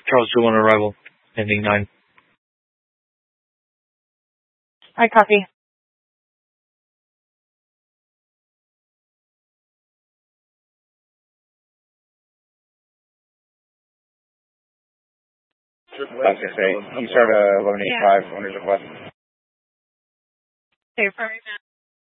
Charles 2-1 arrival, ending 9. I copy. That's 6-8. You start 1185, owners of West. Okay, perfect.